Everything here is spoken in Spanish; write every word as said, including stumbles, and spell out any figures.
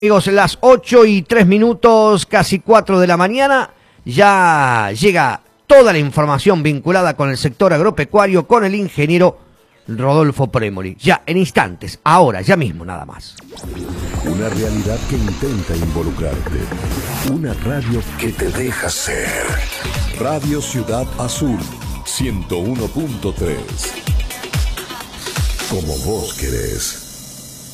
Amigos, las ocho y tres minutos, casi cuatro de la mañana, ya llega toda la información vinculada con el sector agropecuario con el ingeniero Rodolfo Prémoli. Ya en instantes, ahora, ya mismo nada más. Una realidad que intenta involucrarte. Una radio que te deja ser. Radio Ciudad Azul, ciento uno punto tres. Como vos querés.